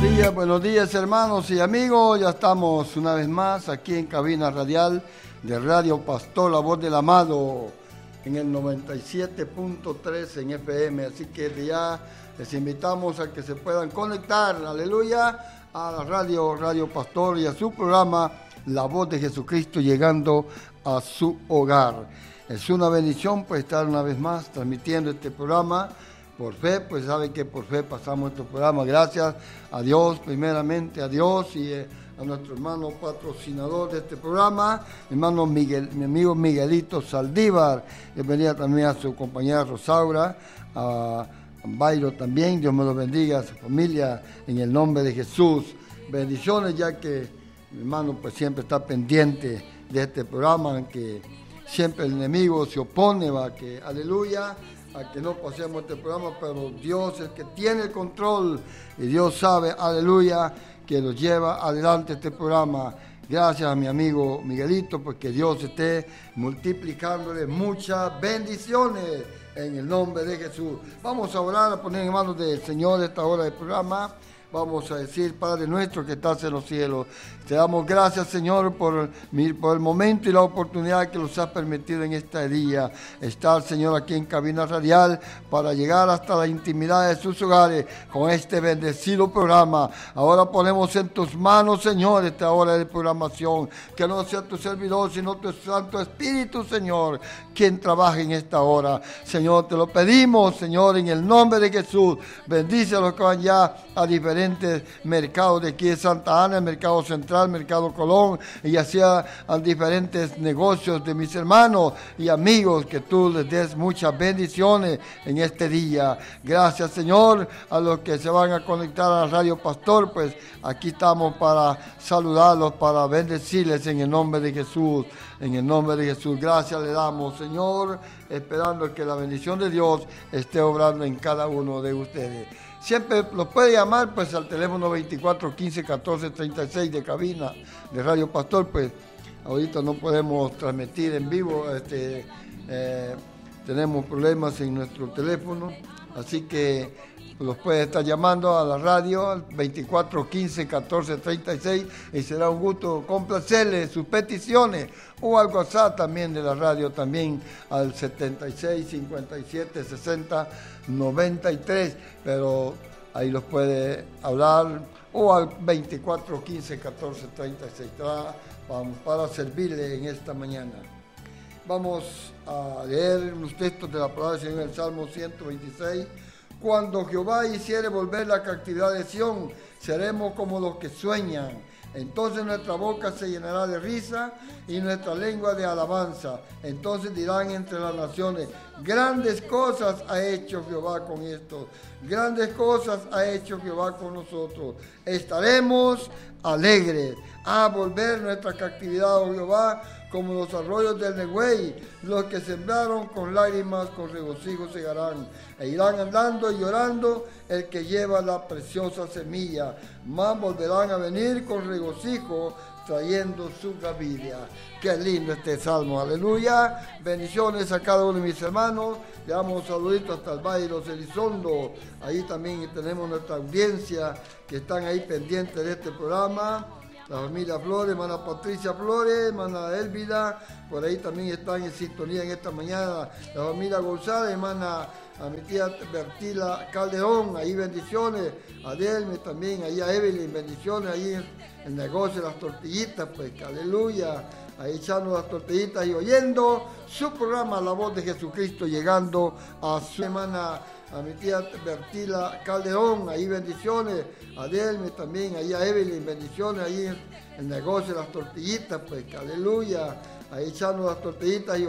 Buenos días hermanos y amigos, ya estamos una vez más aquí en cabina radial de Radio Pastor, la voz del amado, en el 97.3 en FM, así que de ya les invitamos a que se puedan conectar, aleluya, a la Radio Pastor y a su programa La Voz de Jesucristo, llegando a su hogar. Es una bendición pues estar una vez más transmitiendo este programa. Por fe, pues saben que por fe pasamos este programa. Gracias a Dios, primeramente a Dios y a nuestro hermano patrocinador de este programa, mi amigo Miguelito Saldívar. Bienvenida también a su compañera Rosaura, a Bayro también. Dios me lo bendiga, a su familia, en el nombre de Jesús. Bendiciones, ya que mi hermano pues siempre está pendiente de este programa, aunque siempre el enemigo se opone, va, que aleluya, a que no pasemos este programa, pero Dios es el que tiene el control y Dios sabe, aleluya, que nos lleva adelante este programa. Gracias a mi amigo Miguelito, porque Dios esté multiplicándole muchas bendiciones en el nombre de Jesús. Vamos a orar, a poner en manos del Señor esta hora del programa. Vamos a decir, Padre nuestro que estás en los cielos, te damos gracias, Señor, por el momento y la oportunidad que nos has permitido en este día. Estar, Señor, aquí en cabina radial para llegar hasta la intimidad de sus hogares con este bendecido programa. Ahora ponemos en tus manos, Señor, esta hora de programación. Que no sea tu servidor, sino tu Santo Espíritu, Señor, quien trabaje en esta hora. Señor, te lo pedimos, Señor, en el nombre de Jesús. Bendice a los que van ya a diferentes mercados de aquí de Santa Ana, el mercado central, mercado Colón, y así a diferentes negocios de mis hermanos y amigos, que tú les des muchas bendiciones en este día. Gracias, Señor, a los que se van a conectar a Radio Pastor, pues aquí estamos para saludarlos, para bendecirles en el nombre de Jesús. En el nombre de Jesús, gracias le damos, Señor, esperando que la bendición de Dios esté obrando en cada uno de ustedes. Siempre los puede llamar pues al teléfono 24 15 14 36 de cabina de Radio Pastor. Pues ahorita no podemos transmitir en vivo, tenemos problemas en nuestro teléfono, así que los puede estar llamando a la radio al 24 15 14 36 y será un gusto complacerles sus peticiones, o al WhatsApp también de la radio, también al 76 57 60 93, pero ahí los puede hablar, o al 24 15 14 36 para servirle en esta mañana. Vamos a leer los textos de la palabra del Señor en el Salmo 126. Cuando Jehová hiciere volver la cautividad de Sión, seremos como los que sueñan. Entonces nuestra boca se llenará de risa y nuestra lengua de alabanza. Entonces dirán entre las naciones, grandes cosas ha hecho Jehová con esto. Grandes cosas ha hecho Jehová con nosotros. Estaremos alegres. A volver nuestra cautividad, oh Jehová, como los arroyos del Negüey. Los que sembraron con lágrimas, con regocijo segarán. E irán andando y llorando el que lleva la preciosa semilla. Mas volverán a venir con regocijo, trayendo su gavilla. Qué lindo este salmo, aleluya. Bendiciones a cada uno de mis hermanos. Le damos saluditos hasta el Valle de los Elizondo. Ahí también tenemos nuestra audiencia que están ahí pendientes de este programa. La familia Flores, hermana Patricia Flores, hermana Elvira, por ahí también están en sintonía en esta mañana. La familia González, hermana, a mi tía Bertila Calderón, ahí bendiciones. A Delme también, ahí a Evelyn, bendiciones, ahí en el negocio de las tortillitas, pues, aleluya. Ahí echando las tortillitas y oyendo su programa La Voz de Jesucristo, llegando a su hermana, a mi tía Bertila Calderón, ahí bendiciones. A Delme también, ahí a Evelyn, bendiciones, ahí en el negocio de las tortillitas, pues, aleluya. Ahí echando las tortillitas y